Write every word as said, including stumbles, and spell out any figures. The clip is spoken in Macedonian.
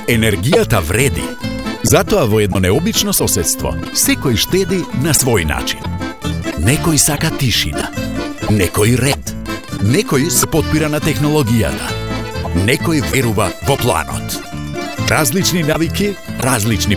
Енергијата вреди. Затоа во едно необично соседство, секој штеди на свој начин. Некој сака тишина, некој ред, некој се потпира на технологијата, некој верува во планот. Различни навики, различни